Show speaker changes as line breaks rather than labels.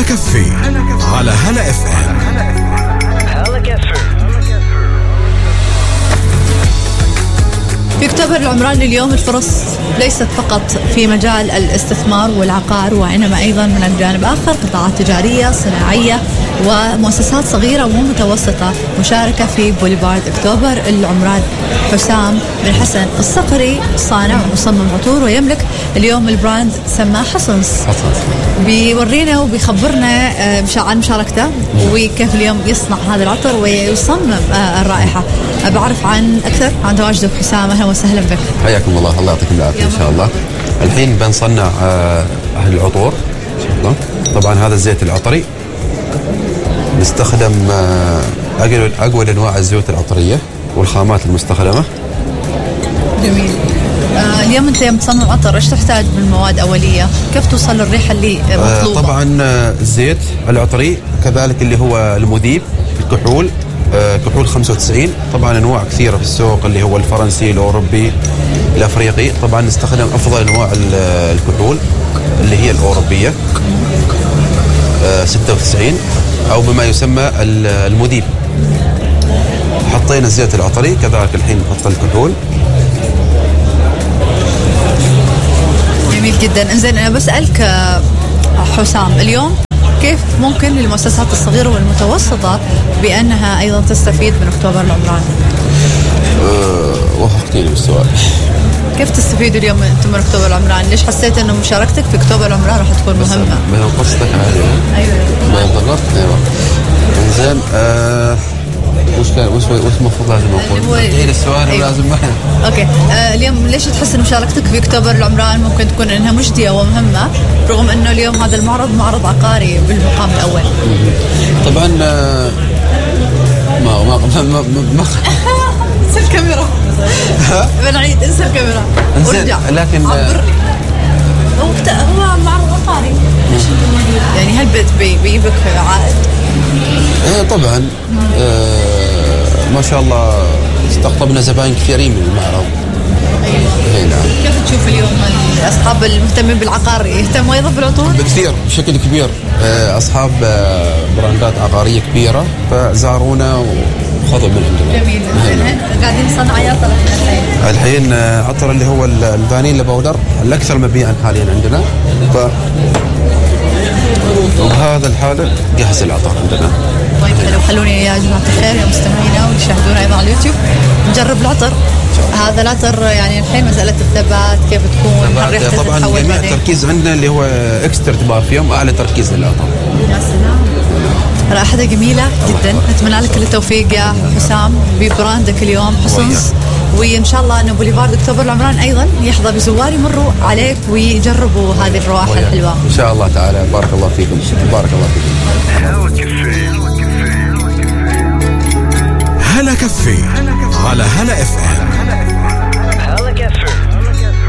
هلا كافيه على هلا اف ام.
هلا كافيه.
في اكتوبر العمراني اليوم الفرص ليست فقط في مجال الاستثمار والعقار، وإنما أيضا من الجانب آخر قطاعات تجارية صناعية ومؤسسات صغيرة ومتوسطة مشاركة في بوليفارد اكتوبر العمران. حسام بن حسن الصقري صانع ومصمم عطور ويملك اليوم البراند سماه حصنص، بيورينا وبيخبرنا عن مشاركته وكيف اليوم يصنع هذا العطر ويصمم الرائحة. بعرف عن أكثر عن تواجدك حسام، أهلا وسهلا بك.
حياكم الله، الله يعطيكم العافية إن شاء الله. الحين بنصنع العطور إن شاء الله. طبعا هذا الزيت العطري نستخدم أقوى أنواع الزيوت العطرية والخامات المستخدمة.
جميل. اليوم أنت يوم تصمم عطر إيش تحتاج من مواد أولية؟ كيف توصل للريحة اللي مطلوبة؟
طبعا الزيت العطري كذلك اللي هو المذيب، الكحول، كحول 95. طبعا أنواع كثيرة في السوق اللي هو الفرنسي، الأوروبي، الأفريقي. طبعا نستخدم أفضل أنواع الكحول اللي هي الأوروبية 96 أو بما يسمى المذيب. حطينا الزيت العطري كذلك، الحين نحط الكحول.
جميل جدا. انزين انا بسألك حسام، اليوم كيف ممكن للمؤسسات الصغيرة والمتوسطة بأنها أيضا تستفيد من أكتوبر العمراني؟
وفقتيني بالسؤال.
كيف تستفيد اليوم أنتم من أكتوبر العمراني؟ ليش حسيت أنه مشاركتك في أكتوبر العمراني راح تكون مهمة؟
ما هو قصتك هذه؟
أيوة.
ما يضغط. أيوة. إنزين وش المفروض لازم أقول؟ إيه السؤال
أيوة.
ولازم
أوكي. اليوم ليش تحس إن مشاركتك في أكتوبر العمران ممكن تكون إنها مجدية ومهمة، رغم إنه اليوم هذا المعرض معرض عقاري بالمقام الأول؟
طبعا ما
انسى الكاميرا. بنعيد، انسى الكاميرا ورجع.
لكن
هو معرض عقاري، يعني هل بيجيبك عائد؟
طبعا ما شاء الله استقطبنا زبائن كثيرين من المعرض.
أيوة.
نعم.
كيف تشوف اليوم أصحاب المهتمين بالعقار يهتموا أيضا بالعطور؟
بكثير، بشكل كبير. أصحاب براندات عقارية كبيرة فزارونا وخذوا من عندنا.
جميل. قاعدين نصنع عطر
الحين عطر اللي هو الفانيلا باودر الأكثر مبيعا حاليا عندنا. وبهذا الحالة جهز العطر عندنا.
طيب حلو. خلوني يا جماعة الخير يا مستمعينا ويشاهدونا أيضا على اليوتيوب نجرب العطر. هذا العطر يعني الحين مسألة الثبات كيف تكون؟
طبعا جميع التركيز عندنا اللي هو اكسترت بارفيوم، أعلى تركيز للعطر.
يا سلام، رائحته جميلة جدا. نتمنى لك كل التوفيق يا حسام ببراندك اليوم حصنص، وإن شاء الله أنه بوليفارد أكتوبر العمران أيضا يحظى بزوار يمروا عليك ويجربوا هذه الروائح الحلوة
إن شاء الله تعالى. بارك الله فيكم. بارك الله فيكم.
هلا كافيه على هلا اف ام.
هلا كافيه.